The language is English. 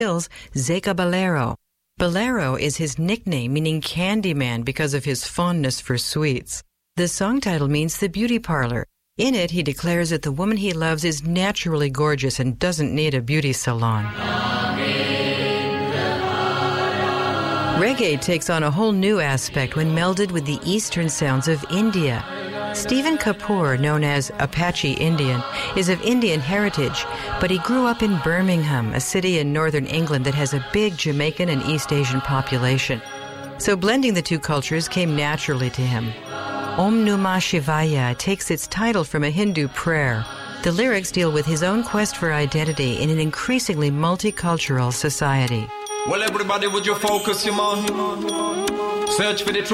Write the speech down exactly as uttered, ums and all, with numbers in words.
Hills, Zeka Bolero. Bolero is his nickname, meaning Candyman, because of his fondness for sweets. The song title means the beauty parlor. In it, he declares that the woman he loves is naturally gorgeous and doesn't need a beauty salon. Reggae takes on a whole new aspect when melded with the eastern sounds of India. Stephen Kapoor, known as Apache Indian, is of Indian heritage, but he grew up in Birmingham, a city in northern England that has a big Jamaican and East Asian population. So blending the two cultures came naturally to him. Om Namah Shivaya takes its title from a Hindu prayer. The lyrics deal with his own quest for identity in an increasingly multicultural society. Well, everybody, would you focus your mind? Search for the truth.